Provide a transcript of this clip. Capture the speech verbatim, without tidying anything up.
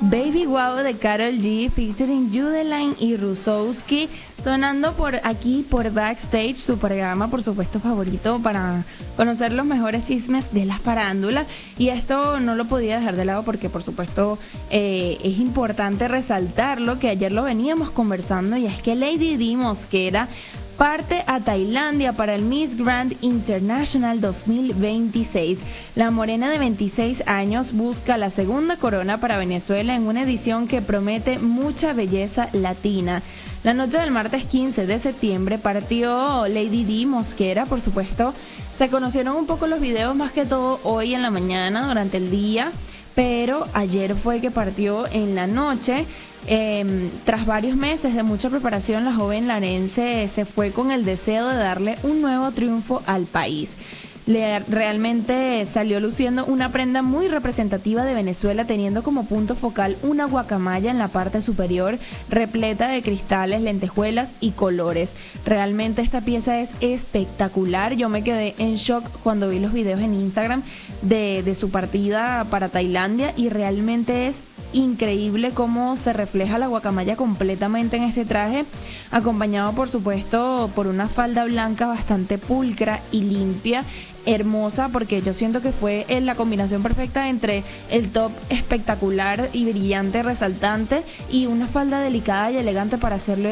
Baby Wow de Karol G featuring Judeline y Rusowski sonando por aquí por Backstage, su programa por supuesto favorito para conocer los mejores chismes de las farándulas. Y esto no lo podía dejar de lado porque por supuesto eh, es importante resaltarlo, que ayer lo veníamos conversando, y es que Lady Di Mosquera parte a Tailandia para el Miss Grand International dos mil veintiséis. La morena de veintiséis años busca la segunda corona para Venezuela en una edición que promete mucha belleza latina. La noche del martes quince de septiembre partió Lady Di Mosquera, por supuesto. Se conocieron un poco los videos más que todo hoy en la mañana, durante el día, pero ayer fue que partió en la noche. Eh, tras varios meses de mucha preparación, la joven larense se fue con el deseo de darle un nuevo triunfo al país. Le, realmente salió luciendo una prenda muy representativa de Venezuela, teniendo como punto focal una guacamaya en la parte superior, repleta de cristales, lentejuelas y colores. Realmente esta pieza es espectacular. Yo me quedé en shock cuando vi los videos en Instagram de, de su partida para Tailandia, y realmente es increíble cómo se refleja la guacamaya completamente en este traje, acompañado por supuesto por una falda blanca bastante pulcra y limpia, hermosa, porque yo siento que fue la combinación perfecta entre el top espectacular y brillante, resaltante, y una falda delicada y elegante para hacerlo